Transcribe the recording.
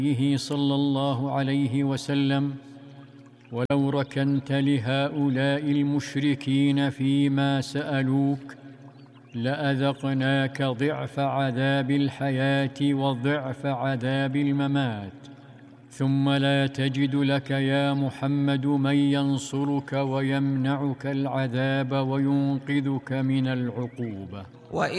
صلى الله عليه وسلم: ولو ركنت لهؤلاء المشركين فيما سألوك لأذقناك ضعف عذاب الحياة وضعف عذاب الممات، ثم لا تجد لك يا محمد من ينصرك ويمنعك العذاب وينقذك من العقوبة.